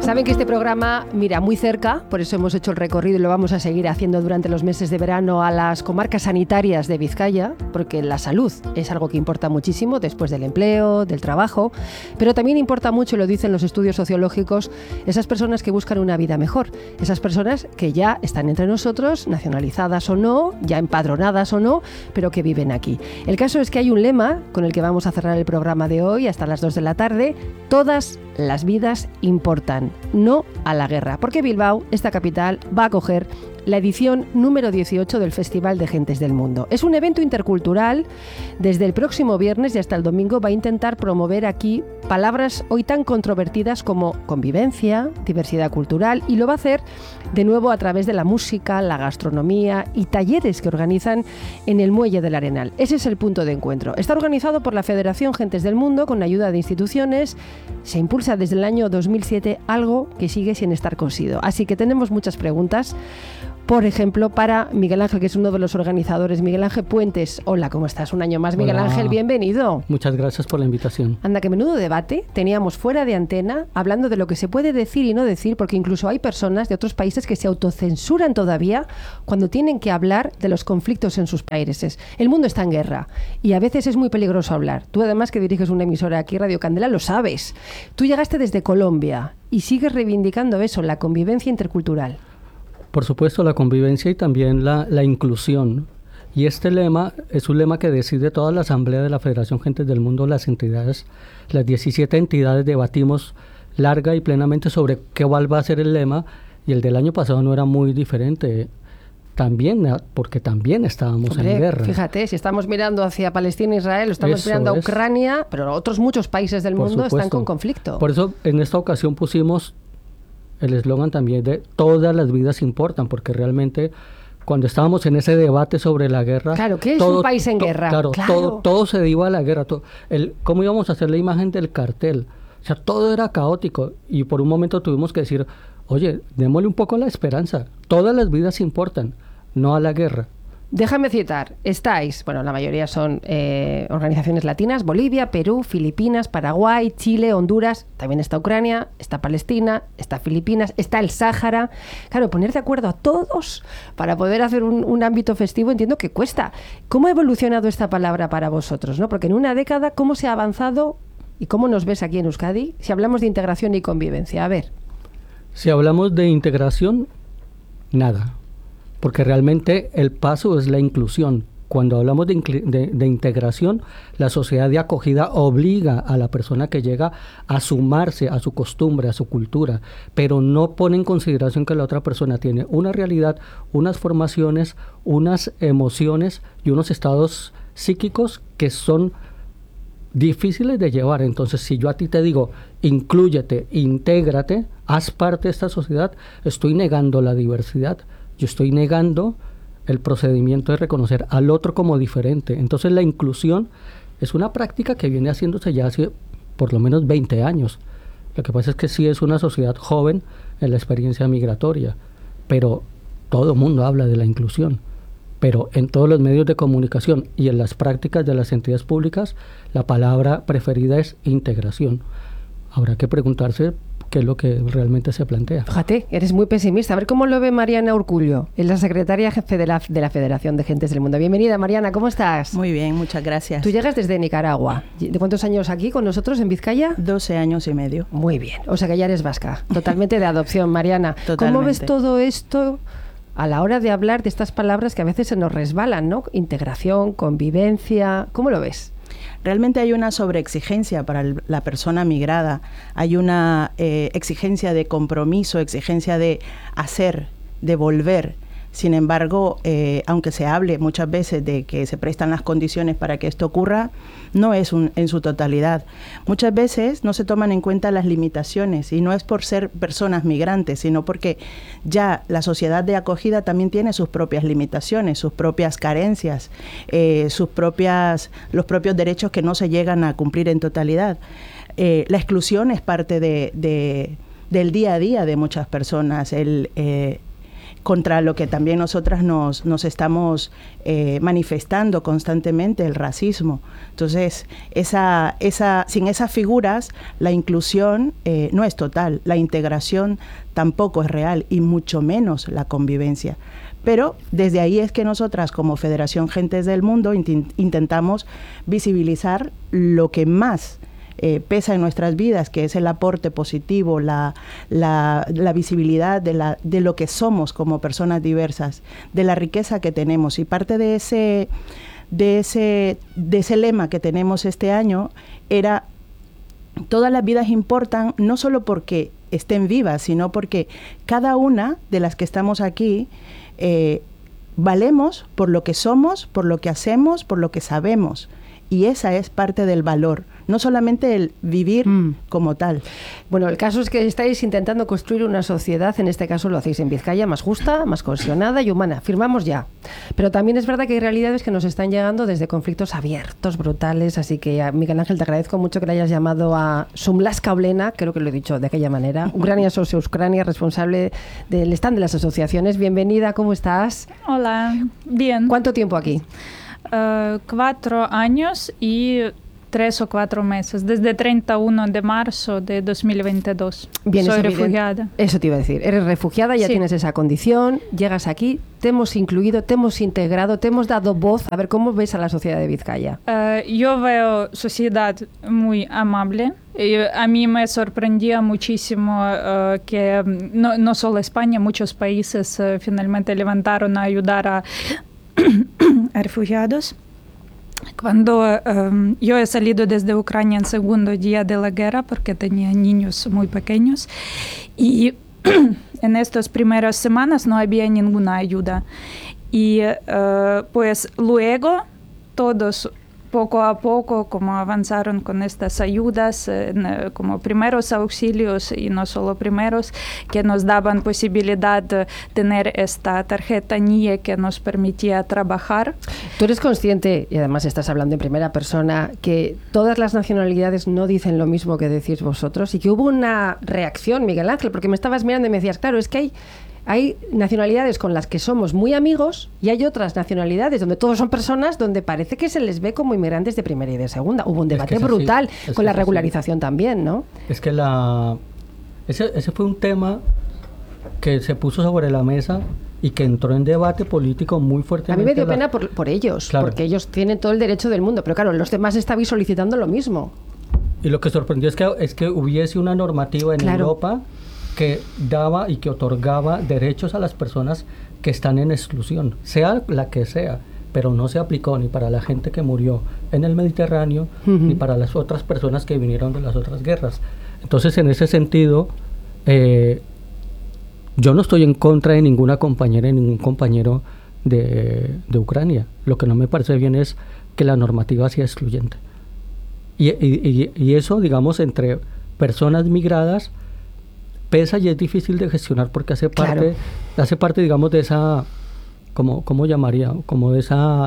Saben que este programa mira muy cerca, por eso hemos hecho el recorrido y lo vamos a seguir haciendo durante los meses de verano a las comarcas sanitarias de Vizcaya, porque la salud es algo que importa muchísimo después del empleo, del trabajo, pero también importa mucho, y lo dicen los estudios sociológicos, esas personas que buscan una vida mejor, esas personas que ya están entre nosotros, nacionalizadas o no, ya empadronadas o no, pero que viven aquí. El caso es que hay un lema con el que vamos a cerrar el programa de hoy hasta las 2 de la tarde: todas las vidas importan, no a la guerra, porque Bilbao, esta capital, va a acoger la edición número 18 del Festival de Gentes del Mundo. Es un evento intercultural. Desde el próximo viernes y hasta el domingo va a intentar promover aquí palabras hoy tan controvertidas como convivencia, diversidad cultural, y lo va a hacer de nuevo a través de la música, la gastronomía y talleres que organizan en el Muelle del Arenal. Ese es el punto de encuentro. Está organizado por la Federación Gentes del Mundo con ayuda de instituciones. Se impulsa desde el año 2007, algo que sigue sin estar cosido. Así que tenemos muchas preguntas. Por ejemplo, para Miguel Ángel, que es uno de los organizadores. Miguel Ángel Puentes. Hola, ¿cómo estás? Un año más, Miguel. Hola. Ángel, bienvenido. Muchas gracias por la invitación. Anda, que menudo debate teníamos fuera de antena, hablando de lo que se puede decir y no decir, porque incluso hay personas de otros países que se autocensuran todavía cuando tienen que hablar de los conflictos en sus países. El mundo está en guerra y a veces es muy peligroso hablar. Tú, además, que diriges una emisora aquí, Radio Candela, lo sabes. Tú llegaste desde Colombia y sigues reivindicando eso, la convivencia intercultural. Por supuesto, la convivencia y también la inclusión. Y este lema es un lema que decide toda la Asamblea de la Federación Gentes del Mundo. Las entidades, las 17 entidades, debatimos larga y plenamente sobre cuál va a ser el lema, y el del año pasado no era muy diferente. También, porque también estábamos en guerra. Fíjate, si estamos mirando hacia Palestina e Israel, estamos mirando a Ucrania, pero otros muchos países del mundo están con conflicto. Por eso en esta ocasión pusimos el eslogan también de todas las vidas importan, porque realmente cuando estábamos en ese debate sobre la guerra... Claro, ¿qué es un país en guerra? Claro. Todo se iba a la guerra. ¿Cómo íbamos a hacer la imagen del cartel? O sea, todo era caótico y por un momento tuvimos que decir, oye, démosle un poco la esperanza. Todas las vidas importan, no a la guerra. Déjame citar, la mayoría son organizaciones latinas: Bolivia, Perú, Filipinas, Paraguay, Chile, Honduras, también está Ucrania, está Palestina, está Filipinas, está el Sáhara. Claro, poner de acuerdo a todos para poder hacer un ámbito festivo, entiendo que cuesta. ¿Cómo ha evolucionado esta palabra para vosotros, ¿no? Porque en una década, ¿cómo se ha avanzado y cómo nos ves aquí en Euskadi si hablamos de integración y convivencia? A ver. Si hablamos de integración, nada. Porque realmente el paso es la inclusión. Cuando hablamos de integración, la sociedad de acogida obliga a la persona que llega a sumarse a su costumbre, a su cultura, pero no pone en consideración que la otra persona tiene una realidad, unas formaciones, unas emociones y unos estados psíquicos que son difíciles de llevar. Entonces, si yo a ti te digo, inclúyete, intégrate, haz parte de esta sociedad, estoy negando la diversidad. Yo estoy negando el procedimiento de reconocer al otro como diferente. Entonces la inclusión es una práctica que viene haciéndose ya hace por lo menos 20 años. Lo que pasa es que sí es una sociedad joven en la experiencia migratoria, pero todo el mundo habla de la inclusión. Pero en todos los medios de comunicación y en las prácticas de las entidades públicas, la palabra preferida es integración. Habrá que preguntarse qué es lo que realmente se plantea. Fíjate, eres muy pesimista. A ver cómo lo ve Mariana Urcullo, es la secretaria jefe de la Federación de Gentes del Mundo. Bienvenida, Mariana, ¿cómo estás? Muy bien, muchas gracias. Tú llegas desde Nicaragua. ¿De cuántos años aquí con nosotros en Vizcaya? 12 años y medio. Muy bien, o sea que ya eres vasca, totalmente de adopción, Mariana. Totalmente. ¿Cómo ves todo esto a la hora de hablar de estas palabras que a veces se nos resbalan, ¿no? Integración, convivencia, ¿cómo lo ves? Realmente hay una sobreexigencia para la persona migrada, hay una exigencia de compromiso, exigencia de hacer, de volver. Sin embargo, aunque se hable muchas veces de que se prestan las condiciones para que esto ocurra, no es en su totalidad. Muchas veces no se toman en cuenta las limitaciones, y no es por ser personas migrantes, sino porque ya la sociedad de acogida también tiene sus propias limitaciones, sus propias carencias, los propios derechos que no se llegan a cumplir en totalidad. La exclusión es parte del día a día de muchas personas. contra lo que también nosotras nos estamos manifestando constantemente, el racismo. Entonces, sin esas figuras, la inclusión no es total, la integración tampoco es real, y mucho menos la convivencia. Pero desde ahí es que nosotras, como Federación Gentes del Mundo, intentamos visibilizar lo que más pesa en nuestras vidas, que es el aporte positivo, la visibilidad de lo que somos como personas diversas, de la riqueza que tenemos. Y parte de ese lema que tenemos este año era: todas las vidas importan, no solo porque estén vivas, sino porque cada una de las que estamos aquí valemos por lo que somos, por lo que hacemos, por lo que sabemos. Y esa es parte del valor, no solamente el vivir como tal. Bueno, el caso es que estáis intentando construir una sociedad, en este caso lo hacéis en Vizcaya, más justa, más cohesionada y humana. Firmamos ya. Pero también es verdad que hay realidades que nos están llegando desde conflictos abiertos, brutales, así que, Miguel Ángel, te agradezco mucho que le hayas llamado a Sumlaska Oblena, creo que lo he dicho de aquella manera, Ucrania Socios Ucrania, responsable del stand de las asociaciones. Bienvenida, ¿cómo estás? Hola, bien. ¿Cuánto tiempo aquí? 4 años y 3 o 4 meses, desde 31 de marzo de 2022. Bien, soy refugiada. Eso te iba a decir. Eres refugiada, ya tienes esa condición, llegas aquí, te hemos incluido, te hemos integrado, te hemos dado voz. A ver, ¿cómo ves a la sociedad de Vizcaya? Yo veo sociedad muy amable. A mí me sorprendía muchísimo que no solo España, muchos países finalmente levantaron a ayudar a refugiados. Cuando yo he salido desde Ucrania en segundo día de la guerra, porque tenía niños muy pequeños, y en estas primeras semanas no había ninguna ayuda. Y pues luego todos poco a poco como avanzaron con estas ayudas, como primeros auxilios y no solo primeros, que nos daban posibilidad de tener esta tarjeta NIE que nos permitía trabajar. Tú eres consciente, y además estás hablando en primera persona, que todas las nacionalidades no dicen lo mismo que decís vosotros, y que hubo una reacción, Miguel Ángel, porque me estabas mirando y me decías, claro, es que hay nacionalidades con las que somos muy amigos y hay otras nacionalidades donde todos son personas donde parece que se les ve como inmigrantes de primera y de segunda. Hubo un debate brutal con la regularización también, ¿no? Es que ese fue un tema que se puso sobre la mesa y que entró en debate político muy fuertemente. A mí me dio pena por ellos, claro, porque ellos tienen todo el derecho del mundo, pero claro, los demás estabais solicitando lo mismo. Y lo que sorprendió es que hubiese una normativa en Europa que daba y que otorgaba derechos a las personas que están en exclusión, sea la que sea, pero no se aplicó ni para la gente que murió en el Mediterráneo, ni para las otras personas que vinieron de las otras guerras. Entonces, en ese sentido, yo no estoy en contra de ninguna compañera y ningún compañero de Ucrania. Lo que no me parece bien es que la normativa sea excluyente. Y eso, digamos, entre personas migradas, pesa y es difícil de gestionar porque hace parte, digamos, de esa, ¿cómo llamaría? Como de esa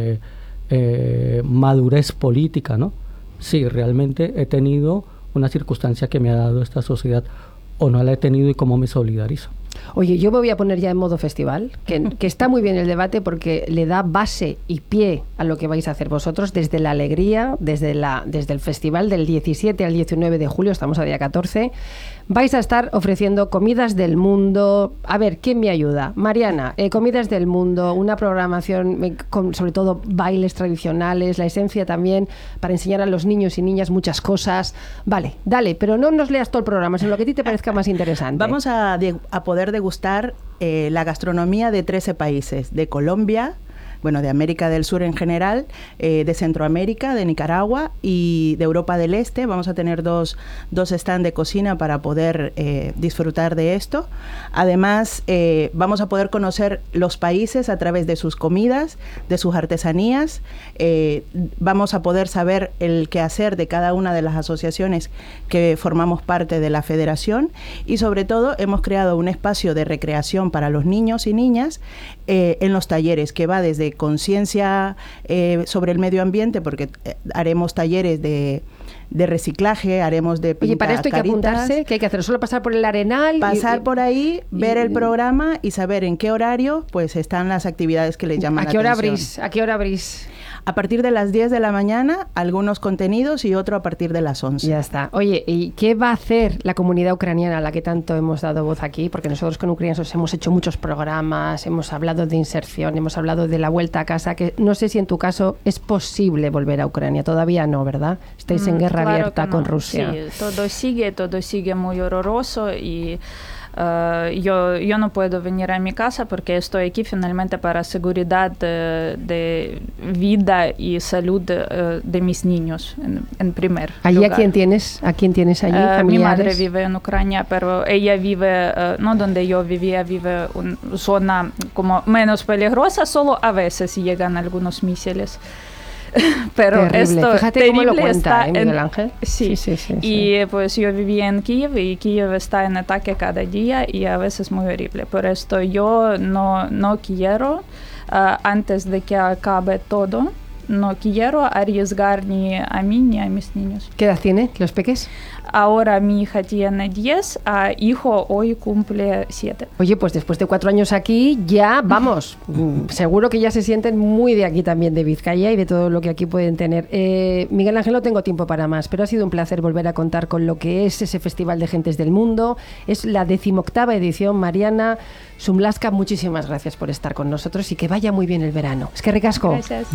madurez política, ¿no? Sí, realmente he tenido una circunstancia que me ha dado esta sociedad, o no la he tenido, y cómo me solidarizo. Oye, yo me voy a poner ya en modo festival, que está muy bien el debate porque le da base y pie a lo que vais a hacer vosotros desde la alegría, desde el festival del 17 al 19 de julio, estamos a día 14. Vais a estar ofreciendo comidas del mundo. A ver, ¿quién me ayuda? Mariana, comidas del mundo, una programación con sobre todo bailes tradicionales, la esencia también para enseñar a los niños y niñas muchas cosas. Vale, dale, pero no nos leas todo el programa, sino lo que a ti te parezca más interesante. Vamos a poder degustar la gastronomía de 13 países, de Colombia, bueno, de América del Sur en general, de Centroamérica, de Nicaragua y de Europa del Este. Vamos a tener dos stands de cocina para poder disfrutar de esto. Además, vamos a poder conocer los países a través de sus comidas, de sus artesanías. Vamos a poder saber el quehacer de cada una de las asociaciones que formamos parte de la federación, y sobre todo hemos creado un espacio de recreación para los niños y niñas en los talleres, que va desde conciencia sobre el medio ambiente, porque haremos talleres de de reciclaje, haremos de Oye, para esto hay que pintacaritas. apuntarse, ¿qué hay que hacer? ¿Solo pasar por el Arenal? Pasar por ahí, ver el programa y saber en qué horario pues están las actividades que les llaman la ¿A qué hora atención. abrís? ¿A qué hora abrís? A partir de las 10 de la mañana, algunos contenidos y otro a partir de las 11. Ya está. Oye, ¿y qué va a hacer la comunidad ucraniana a la que tanto hemos dado voz aquí? Porque nosotros con ucranianos hemos hecho muchos programas, hemos hablado de inserción, hemos hablado de la vuelta a casa, que no sé si en tu caso es posible volver a Ucrania. Todavía no, ¿verdad? Estáis en guerra Claro abierta que no. con Rusia. Sí, todo sigue muy horroroso y yo no puedo venir a mi casa porque estoy aquí finalmente para seguridad de vida y salud de mis niños en primer ¿Allí lugar. a quién tienes? ¿A quién tienes allí? Mi ¿Familiares? madre vive en Ucrania, pero ella vive, no donde yo vivía, vive una zona como menos peligrosa, solo a veces llegan algunos misiles. Pero Terrible. esto Fíjate cómo lo terrible cuenta, está Miguel Ángel. Sí. Y pues yo vivía en Kiev y Kiev está en ataque cada día y a veces muy horrible. Por esto yo no quiero, antes de que acabe todo, no quiero arriesgar ni a mí ni a mis niños. ¿Qué edad tiene los peques? Ahora mi hija tiene 10, hijo hoy cumple 7. Oye, pues después de 4 años aquí, ya vamos, seguro que ya se sienten muy de aquí también, de Vizcaya y de todo lo que aquí pueden tener. Miguel Ángel, no tengo tiempo para más, pero ha sido un placer volver a contar con lo que es ese Festival de Gentes del Mundo. Es la 18ª edición. Mariana Sumlaska, muchísimas gracias por estar con nosotros y que vaya muy bien el verano. Es que ricasco. Gracias.